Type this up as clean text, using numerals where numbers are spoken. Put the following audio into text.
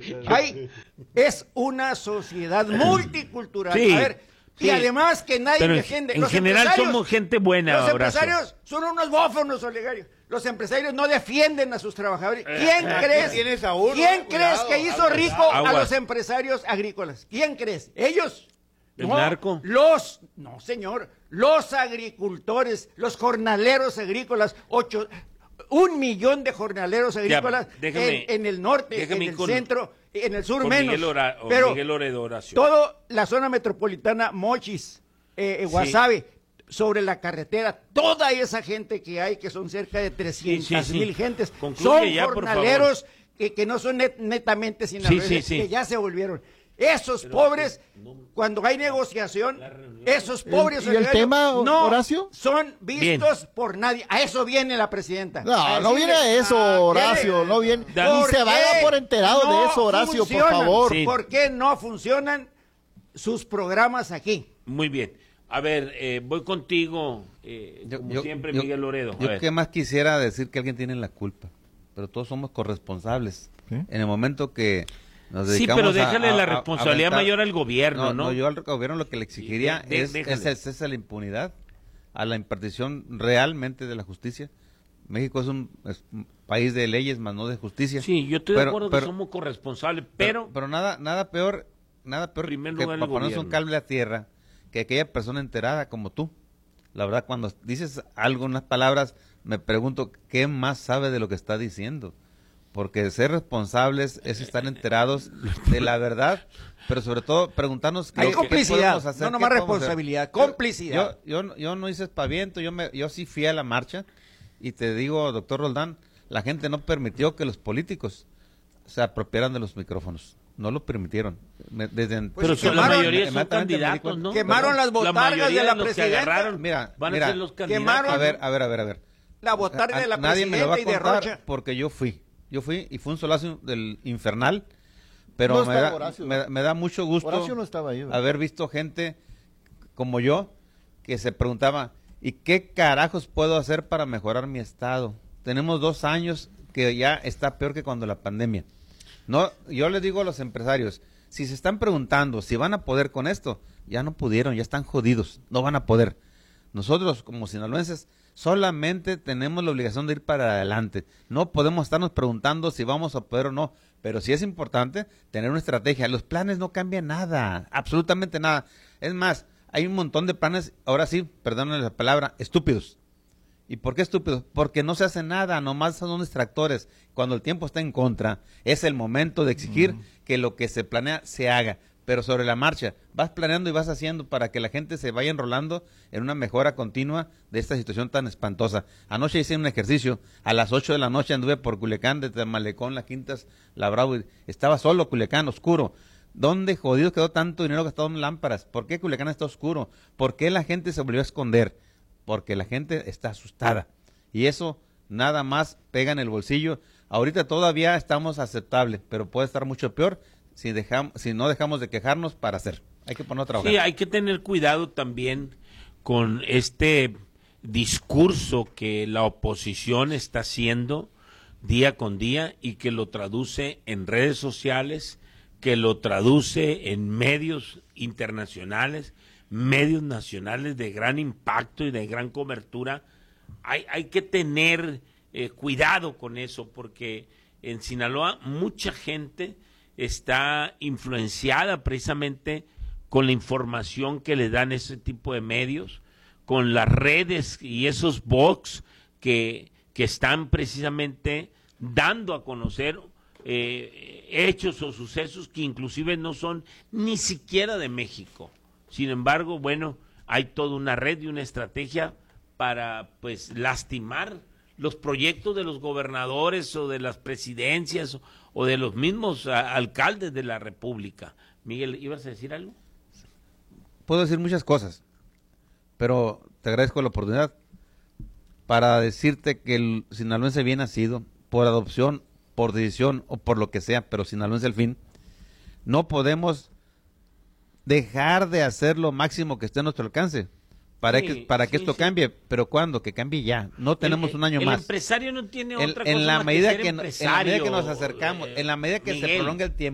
Es una sociedad multicultural. Sí, a ver, sí. y además que nadie Pero defiende. en general somos gente buena, Los Horacio. empresarios son unos bófonos, Olegario. Los empresarios no defienden a sus trabajadores. ¿Quién crees? ¿Quién crees que hizo rico a los empresarios agrícolas? ¿Quién crees? ¿Ellos? ¿El narco? No, señor. Los agricultores, los jornaleros agrícolas, 1 millón de jornaleros agrícolas en el norte, en el centro, en el sur menos. Pero Miguel Horacio. toda la zona metropolitana, Mochis, Guasave, sobre la carretera, toda esa gente que hay, que son cerca de 300,000 gentes, son ya, jornaleros que no son netamente sinaloenses, que ya se volvieron. Esos pobres, cuando hay negociación, esos pobres... ¿Y el tema, no Horacio? son vistos por nadie. A eso viene la presidenta. No viene a eso, Horacio, no viene. Ni se va a dar por enterado de eso, Horacio, por favor. Sí. ¿Por qué no funcionan sus programas aquí? Muy bien. A ver, voy contigo, como siempre, Miguel Loredo. Yo que más quisiera decir que alguien tiene la culpa, pero todos somos corresponsables. ¿Sí? En el momento que nos dedicamos pero déjale la responsabilidad mayor al gobierno, ¿no? Yo al gobierno lo que le exigiría es la impunidad, a la impartición realmente de la justicia. México es un país de leyes, más no de justicia. Sí, yo estoy de acuerdo que somos corresponsables, pero nada peor que para ponerse un cable a tierra que aquella persona enterada como tú. La verdad, cuando dices algo, unas palabras, me pregunto qué más sabe de lo que está diciendo. Porque ser responsables es estar enterados de la verdad, pero sobre todo preguntarnos hay complicidad, qué podemos hacer, no nomás responsabilidad, complicidad. Yo no hice espaviento, yo sí fui a la marcha y te digo, doctor Roldán, la gente no permitió que los políticos se apropiaran de los micrófonos. No lo permitieron. Pero la mayoría son candidatos, ¿no? Quemaron las botargas de la presidenta. Mira, van a ser los candidatos. A ver. La botarga de la nadie me lo va a presidenta y de contar Rocha. porque yo fui y fue un solazo del infernal, pero no me da mucho gusto Horacio no estaba ahí, ¿verdad? haber visto gente como yo que se preguntaba, ¿y qué carajos puedo hacer para mejorar mi estado? Tenemos 2 años que ya está peor que cuando la pandemia. No, yo les digo a los empresarios, si se están preguntando si van a poder con esto, ya no pudieron, ya están jodidos, no van a poder. Nosotros como sinaloenses solamente tenemos la obligación de ir para adelante. No podemos estarnos preguntando si vamos a poder o no, pero sí es importante tener una estrategia. Los planes no cambian nada, absolutamente nada. Es más, hay un montón de planes, ahora sí, perdónenme la palabra, estúpidos. ¿Y por qué estúpidos? Porque no se hace nada, nomás son distractores. Cuando el tiempo está en contra, es el momento de exigir que lo que se planea se haga. Pero sobre la marcha, vas planeando y vas haciendo para que la gente se vaya enrolando en una mejora continua de esta situación tan espantosa. Anoche hice un ejercicio, a las 8 de la noche anduve por Culiacán, desde Malecón, Las Quintas, La Bravo, estaba solo Culiacán, oscuro. ¿Dónde jodido quedó tanto dinero gastado en lámparas? ¿Por qué Culiacán está oscuro? ¿Por qué la gente se volvió a esconder? Porque la gente está asustada. Y eso nada más pega en el bolsillo. Ahorita todavía estamos aceptables, pero puede estar mucho peor si no dejamos de quejarnos para hacer. Hay que poner a trabajar. Sí, hay que tener cuidado también con este discurso que la oposición está haciendo día con día y que lo traduce en redes sociales, que lo traduce en medios internacionales, medios nacionales de gran impacto y de gran cobertura. Hay que tener cuidado con eso, porque en Sinaloa mucha gente está influenciada precisamente con la información que le dan ese tipo de medios, con las redes y esos bots que están precisamente dando a conocer hechos o sucesos que inclusive no son ni siquiera de México. Sin embargo, bueno, hay toda una red y una estrategia para pues lastimar los proyectos de los gobernadores o de las presidencias o de los mismos alcaldes de la República. Miguel, ¿ibas a decir algo? Puedo decir muchas cosas, pero te agradezco la oportunidad para decirte que el sinaloense bien nacido, por adopción, por decisión o por lo que sea, pero sinaloense al fin, no podemos dejar de hacer lo máximo que esté a nuestro alcance para que esto cambie. Pero ¿cuándo? Que cambie ya. No tenemos un año más. El empresario no tiene otra cosa en la más medida que ser en la medida que nos acercamos, en la medida que Miguel, se prolonga el tiempo.